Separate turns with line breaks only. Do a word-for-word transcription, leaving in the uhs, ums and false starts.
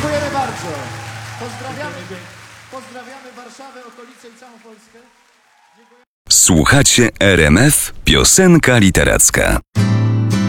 Dziękujemy bardzo. Pozdrawiamy, pozdrawiamy Warszawę, okolice i całą Polskę. Dziękujemy.
Słuchacie R M F Piosenka Literacka.